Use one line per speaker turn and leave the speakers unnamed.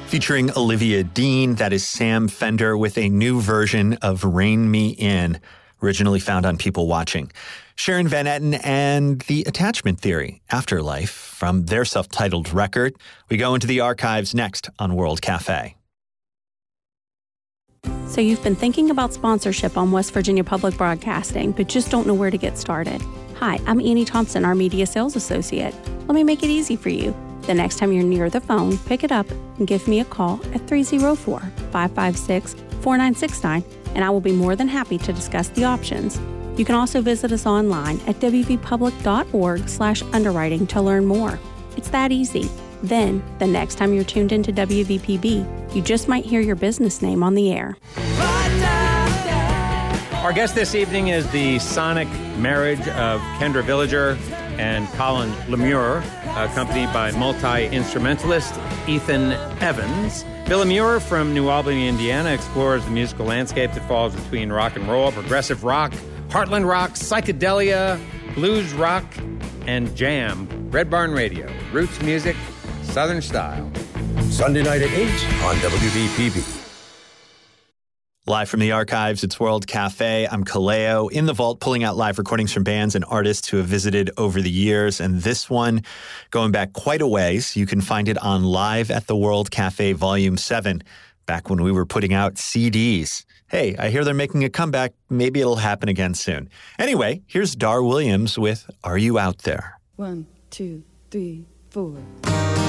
featuring Olivia Dean. That is Sam Fender with a new version of Rein Me In, originally found on People Watching. Sharon Van Etten and The Attachment Theory, Afterlife, from their self-titled record. We go into the archives next on World Cafe.
So you've been thinking about sponsorship on West Virginia Public Broadcasting, but just don't know where to get started. Hi, I'm Annie Thompson, our Media Sales Associate. Let me make it easy for you. The next time you're near the phone, pick it up and give me a call at 304-556-4969, and I will be more than happy to discuss the options. You can also visit us online at wvpublic.org/underwriting to learn more. It's that easy. Then, the next time you're tuned into WVPB, you just might hear your business name on the air.
Our guest this evening is the sonic marriage of Kendra Villager and Colin Lemure, accompanied by multi-instrumentalist Ethan Evans. Bill Lemure from New Albany, Indiana, explores the musical landscape that falls between rock and roll, progressive rock, heartland rock, psychedelia, blues rock, and jam. Red Barn Radio, roots music, Southern style.
Sunday night at 8 on WVPB.
Live from the archives, it's World Cafe. I'm Kaleo in the vault, pulling out live recordings from bands and artists who have visited over the years. And this one, going back quite a ways, you can find it on Live at the World Cafe Volume 7, back when we were putting out CDs. Hey, I hear they're making a comeback. Maybe it'll happen again soon. Anyway, here's Dar Williams with Are You Out There?
1, 2, 3, 4.